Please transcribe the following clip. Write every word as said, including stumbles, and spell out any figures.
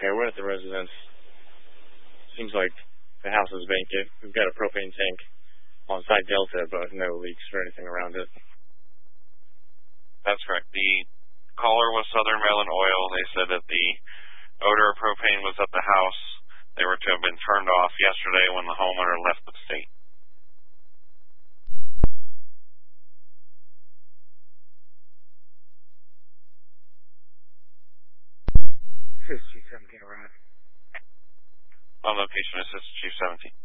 Okay, we're at the residence. Seems like the house is vacant. We've got a propane tank on site Delta, but no leaks or anything around it. That's correct. The caller was Southern Maryland Oil. They said that the odor of propane was at the house. They were to have been turned off yesterday when the homeowner left the state. This is Chief seventeen around. On location, this is Chief seventeen.